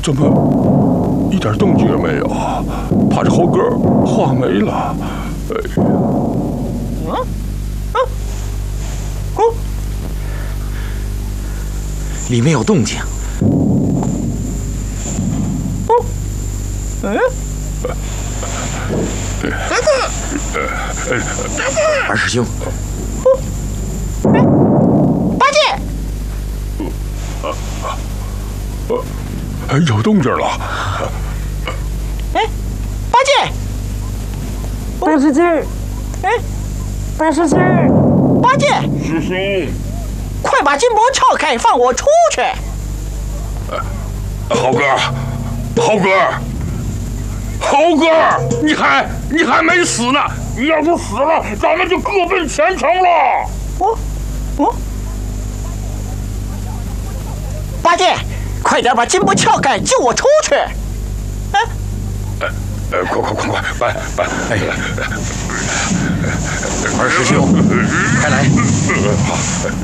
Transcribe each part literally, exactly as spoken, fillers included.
怎么一点动静也没有？怕这猴哥画没了。哎呀， 嗯嗯哦， 里面有动静。 哦，嗯。 爸爸， 二师兄， 八戒， 哎，有动静了！ 哎，八戒， 八师兄， 哎， 八师兄， 八戒， 师兄， 快把金箔撬开，放我出去！ 猴哥，猴哥。猴哥，你还你还没死呢！你要是死了，咱们就各奔前程了。 哦，哦，八戒，快点把金箔撬开，救我出去！哎， 呃呃，快快快快，搬搬！哎， 二师兄，快来！ 好。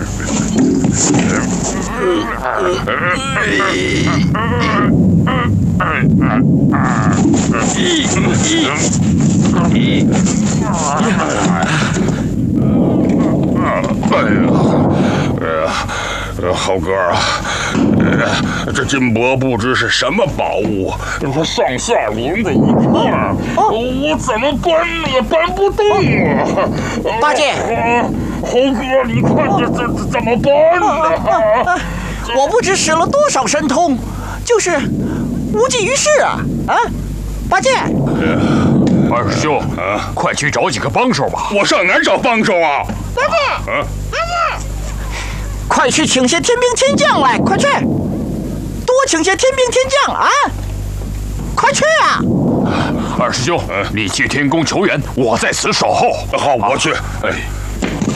哎呀，呃，猴哥啊，呃，这金箔不知是什么宝物，它上下连在一块儿，我怎么搬也搬不动啊！ 八戒， 猴哥，你看这这怎么办呢？ 我不知使了多少神通，就是无济于事啊！啊，八戒， 二师兄啊，快去找几个帮手吧。 我上哪儿找帮手啊？ 八戒， 啊， 八戒，快去请些天兵天将来，快去，多请些天兵天将啊！快去啊！ 二师兄，你去天宫求援，我在此守候。 好，我去。哎。